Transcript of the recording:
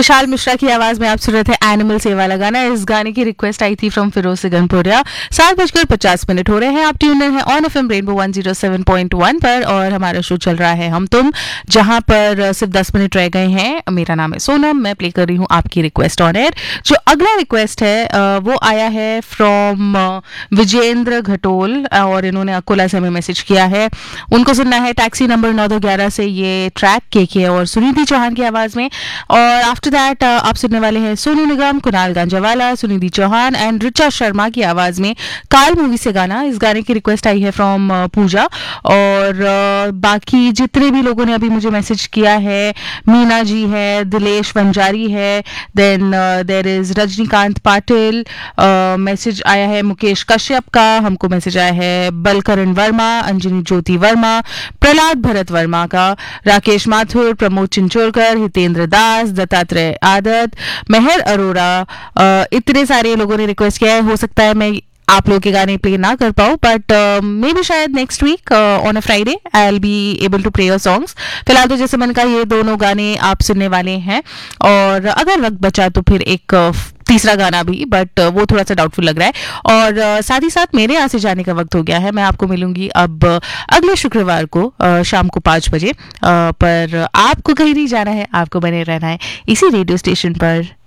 विशाल मिश्रा की आवाज में आप सुन रहे थे एनिमल्स ये वाला गाना। इस गाने की रिक्वेस्ट आई थी फ्रॉम फिरोज से गनपुरिया। 7:50 हो रहे हैं। आप ट्यून इन है ऑन एफएम रेनबो 107.1 पर और हमारा शो चल रहा है हम तुम, जहां पर सिर्फ 10 मिनट रह गए हैं। मेरा नाम है सोनम, मैं प्ले कर रही हूँ आपकी रिक्वेस्ट ऑन एयर। जो अगला रिक्वेस्ट है वो आया है फ्रॉम विजेंद्र घटोल और इन्होंने अकोला से हमें मैसेज किया है। उनको सुनना है टैक्सी नंबर 911 से ये ट्रैक के और सुनिधि चौहान की आवाज में। और आफ्टर दैट आप सुनने वाले हैं सोनू निगम, कुणाल गांजावाला, सुनिधि चौहान एंड ऋचा शर्मा की आवाज में काल मूवी से गाना। इस गाने की रिक्वेस्ट आई है फ्रॉम पूजा। और बाकी जितने भी लोगों ने अभी मुझे मैसेज किया है, मीना जी है, दिलेश बंजारी है, then there is Rajinikanth Patil, message आया है मुकेश कश्यप का, हमको मैसेज आया है बलकरण वर्मा, अंजनी ज्योति वर्मा, प्रहलाद भरत वर्मा का, राकेश माथुर, प्रमोद चिंचोरकर, हितेंद्र दास, दत्तात्रेय आदत, मेहर अरोड़ा, इतने सारे लोगों ने रिक्वेस्ट किया है। हो सकता है मैं आप लोगों के गाने प्ले ना कर पाऊँ, बट मे बी शायद next week on a Friday I will be able to play your songs. फिलहाल तो जैसे मैंने कहा ये दोनों गाने आप सुनने वाले हैं और अगर वक्त बचा तो फिर एक तीसरा गाना भी, बट वो थोड़ा सा डाउटफुल लग रहा है। और साथ ही साथ मेरे यहाँ से जाने का वक्त हो गया है। मैं आपको मिलूंगी अब अगले शुक्रवार को शाम को 5 बजे। पर आपको कहीं नहीं जाना है, आपको बने रहना है इसी रेडियो स्टेशन पर।